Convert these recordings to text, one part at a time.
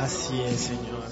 Así es, Señor.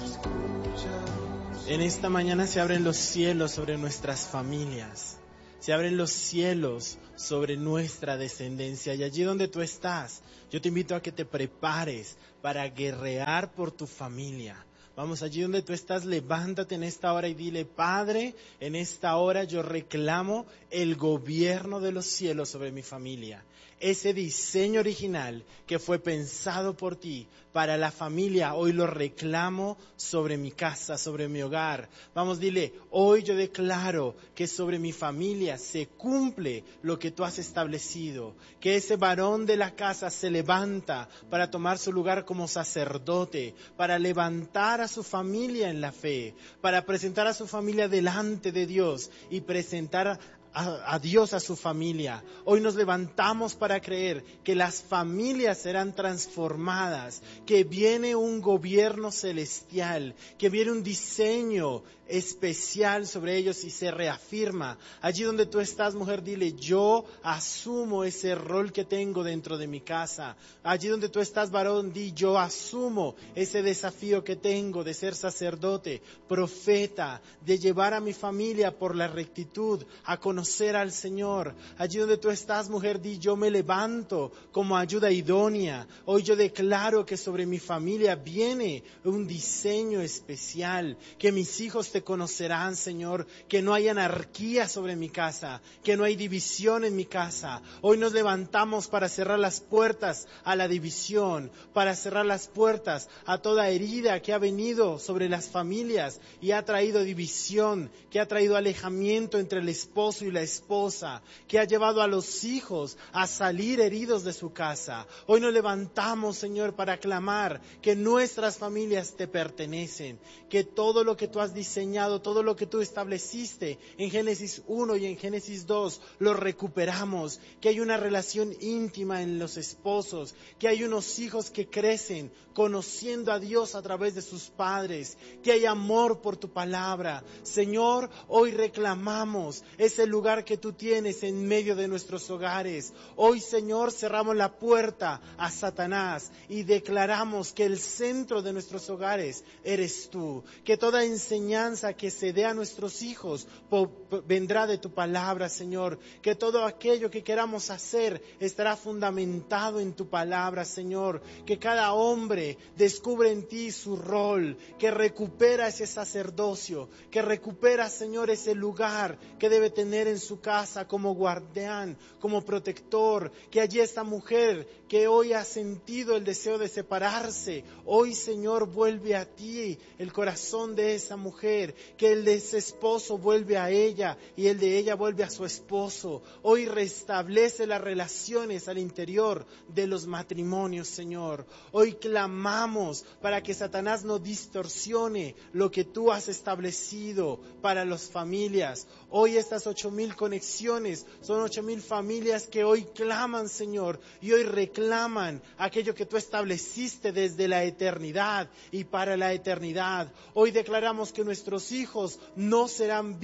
En esta mañana se abren los cielos sobre nuestras familias. Se abren los cielos sobre nuestra descendencia. Y allí donde tú estás, yo te invito a que te prepares para guerrear por tu familia. Vamos, allí donde tú estás, levántate en esta hora y dile: Padre, en esta hora yo reclamo el gobierno de los cielos sobre mi familia. Ese diseño original que fue pensado por ti para la familia, hoy lo reclamo sobre mi casa, sobre mi hogar. Vamos, dile: hoy yo declaro que sobre mi familia se cumple lo que tú has establecido, que ese varón de la casa se levanta para tomar su lugar como sacerdote, para levantar a su familia en la fe, para presentar a su familia delante de Dios y presentar a Dios a su familia. Hoy nos levantamos para creer que las familias serán transformadas, que viene un gobierno celestial, que viene un diseño especial sobre ellos y se reafirma. Allí donde tú estás, mujer, dile: yo asumo ese rol que tengo dentro de mi casa. Allí donde tú estás, varón, di: yo asumo ese desafío que tengo de ser sacerdote, profeta, de llevar a mi familia por la rectitud, a conocer al Señor. Allí donde tú estás, mujer, di: yo me levanto como ayuda idónea. Hoy yo declaro que sobre mi familia viene un diseño especial, que mis hijos te conocerán, Señor, que no hay anarquía sobre mi casa, que no hay división en mi casa. Hoy nos levantamos para cerrar las puertas a la división, para cerrar las puertas a toda herida que ha venido sobre las familias y ha traído división, que ha traído alejamiento entre el esposo y la esposa, que ha llevado a los hijos a salir heridos de su casa. Hoy nos levantamos, Señor, para clamar que nuestras familias te pertenecen, que todo lo que tú has diseñado, todo lo que tú estableciste en Génesis 1 y en Génesis 2, lo recuperamos, que hay una relación íntima en los esposos, que hay unos hijos que crecen conociendo a Dios a través de sus padres, que hay amor por tu palabra. Señor, hoy reclamamos ese lugar que tú tienes en medio de nuestros hogares. Hoy, Señor, cerramos la puerta a Satanás y declaramos que el centro de nuestros hogares eres tú, que toda enseñanza que se dé a nuestros hijos vendrá de tu palabra, Señor, que todo aquello que queramos hacer estará fundamentado en tu palabra, Señor, que cada hombre descubre en ti su rol, que recupera ese sacerdocio, que recupera, Señor, ese lugar que debe tener en su casa como guardián, como protector, que allí esta mujer que hoy ha sentido el deseo de separarse, hoy, Señor, vuelve a ti el corazón de esa mujer, que el de ese esposo vuelve a ella y el de ella vuelve a su esposo. Hoy restablece las relaciones al interior de los matrimonios, Señor. Hoy clamamos para que Satanás no distorsione lo que tú has establecido para las familias. Hoy estas 8,000 conexiones son 8,000 familias que hoy claman, Señor, y hoy reclaman aquello que tú estableciste desde la eternidad y para la eternidad. Hoy declaramos que nuestros hijos no serán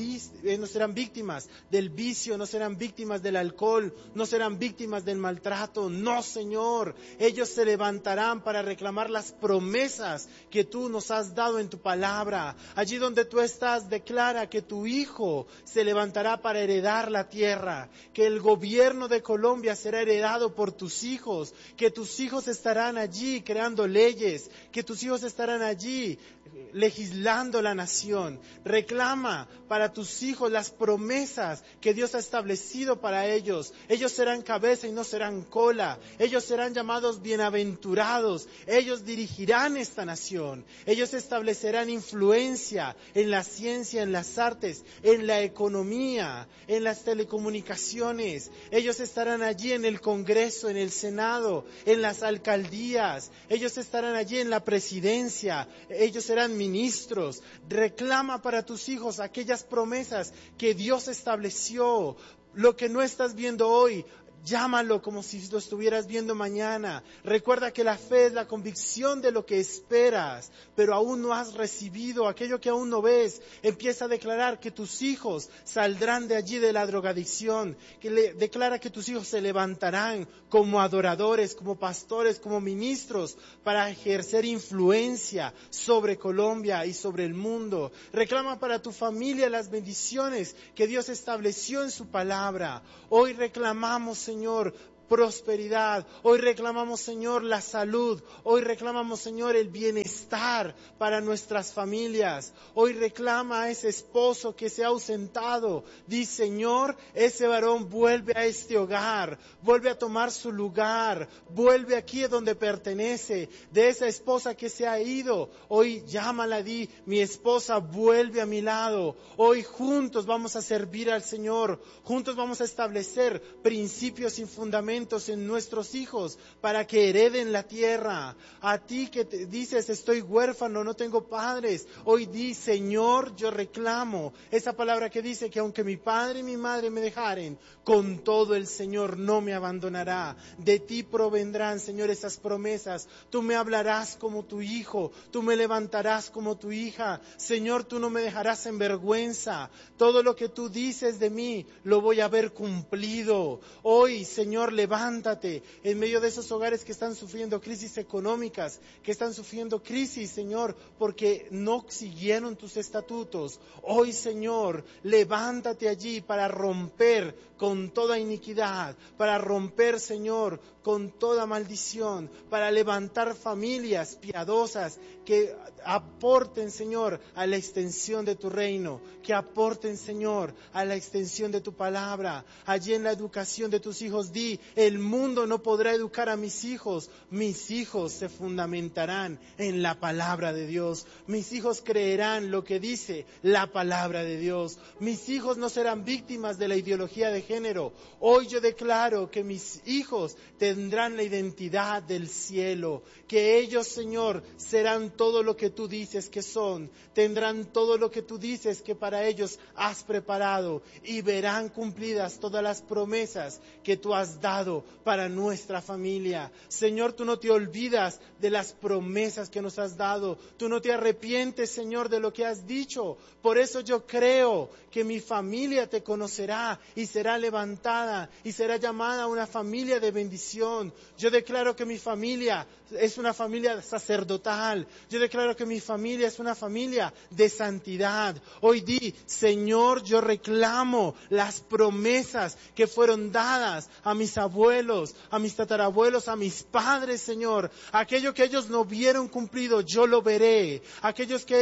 víctimas del vicio, no serán víctimas del alcohol, no serán víctimas del maltrato. No, Señor, ellos se levantarán para reclamar las promesas que tú nos has dado en tu palabra. Allí donde tú estás, declara que tu hijo se levantará para heredar la tierra, que el gobierno de Colombia será heredado por tus hijos, que tus hijos estarán allí creando leyes, que tus hijos estarán allí legislando la nación. Reclama para tus hijos las promesas que Dios ha establecido para ellos. Ellos serán cabeza y no serán cola. Ellos serán llamados bienaventurados. Ellos dirigirán esta nación. Ellos establecerán influencia en la ciencia, en las artes, en la economía, en las telecomunicaciones. Ellos estarán allí en el Congreso, en el Senado, en las alcaldías. Ellos estarán allí en la presidencia. Ellos serán ministros. Reclama para tus hijos aquellas promesas que Dios estableció. Lo que no estás viendo hoy, Llámalo como si lo estuvieras viendo mañana. Recuerda que la fe es la convicción de lo que esperas, pero aún no has recibido aquello que aún no ves. Empieza a declarar que tus hijos saldrán de allí de la drogadicción. Declara que tus hijos se levantarán como adoradores, como pastores, como ministros para ejercer influencia sobre Colombia y sobre el mundo. Reclama para tu familia las bendiciones que Dios estableció en su palabra. Hoy reclamamos, Señor, prosperidad. Hoy reclamamos, Señor, la salud. Hoy reclamamos, Señor, el bienestar para nuestras familias. Hoy reclama a ese esposo que se ha ausentado. Di, Señor, ese varón vuelve a este hogar, vuelve a tomar su lugar, vuelve aquí donde pertenece. De esa esposa que se ha ido, hoy llámala, di, mi esposa vuelve a mi lado. Hoy juntos vamos a servir al Señor. Juntos vamos a establecer principios y fundamentos en nuestros hijos para que hereden la tierra. A ti que te dices, estoy huérfano, no tengo padres, hoy di, Señor, yo reclamo esa palabra que dice que aunque mi padre y mi madre me dejaren, con todo el Señor no me abandonará. De ti provendrán, Señor, esas promesas. Tú me hablarás como tu hijo, tú me levantarás como tu hija. Señor, tú no me dejarás en vergüenza. Todo lo que tú dices de mí lo voy a ver cumplido. Hoy, Señor, levántate en medio de esos hogares que están sufriendo crisis económicas, que están sufriendo crisis, Señor, porque no siguieron tus estatutos. Hoy, Señor, levántate allí para romper con toda iniquidad, para romper, Señor, con toda maldición, para levantar familias piadosas que aporten, Señor, a la extensión de tu reino, que aporten, Señor, a la extensión de tu palabra. Allí en la educación de tus hijos, di, el mundo no podrá educar a mis hijos se fundamentarán en la palabra de Dios, mis hijos creerán lo que dice la palabra de Dios, mis hijos no serán víctimas de la ideología de género. Hoy yo declaro que mis hijos tendrán la identidad del cielo, que ellos, Señor, serán todo lo que tú dices que son, tendrán todo lo que tú dices que para ellos has preparado y verán cumplidas todas las promesas que tú has dado para nuestra familia. Señor, tú no te olvidas de las promesas que nos has dado, tú no te arrepientes, Señor, de lo que has dicho. Por eso yo creo que mi familia te conocerá y será levantada y será llamada una familia de bendición. Yo declaro que mi familia es una familia sacerdotal. Yo declaro que mi familia es una familia de santidad. Hoy di, Señor, yo reclamo las promesas que fueron dadas a mis abuelos, a mis tatarabuelos, a mis padres, Señor. Aquello que ellos no vieron cumplido, yo lo veré. Aquello que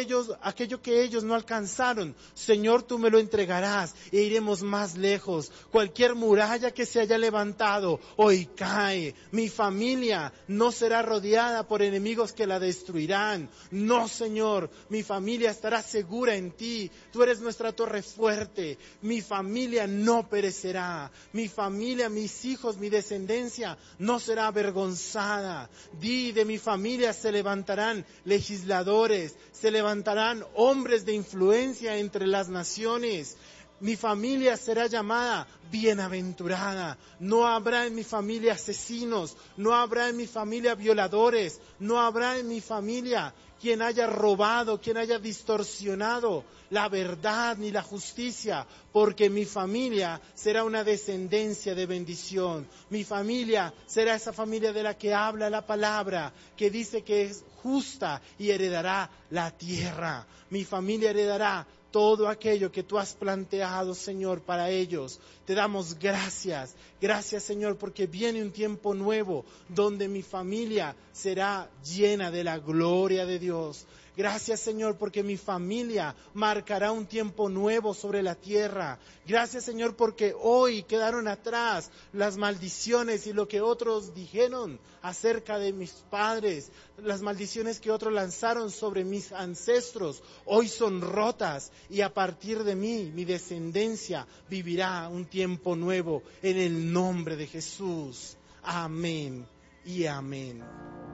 ellos no alcanzaron, Señor, tú me lo entregarás e iremos más lejos. Cualquier muralla que se haya levantado, hoy cae. Mi familia no será rodeada por enemigos que la destruirán. No, Señor, mi familia estará segura en ti. Tú eres nuestra torre fuerte. Mi familia no perecerá. Mi familia, mis hijos, mi descendencia no será avergonzada. Di, de mi familia se levantarán legisladores, se levantarán hombres de influencia entre las naciones. Mi familia será llamada bienaventurada. No habrá en mi familia asesinos, no habrá en mi familia violadores, no habrá en mi familia quien haya robado, quien haya distorsionado la verdad ni la justicia, porque mi familia será una descendencia de bendición. Mi familia será esa familia de la que habla la palabra, que dice que es justa y heredará la tierra. Mi familia heredará todo aquello que tú has planteado, Señor, para ellos. Te damos gracias. Gracias, Señor, porque viene un tiempo nuevo donde mi familia será llena de la gloria de Dios. Gracias, Señor, porque mi familia marcará un tiempo nuevo sobre la tierra. Gracias, Señor, porque hoy quedaron atrás las maldiciones y lo que otros dijeron acerca de mis padres, las maldiciones que otros lanzaron sobre mis ancestros, hoy son rotas y a partir de mí, mi descendencia vivirá un tiempo nuevo en el nombre de Jesús. Amén y amén.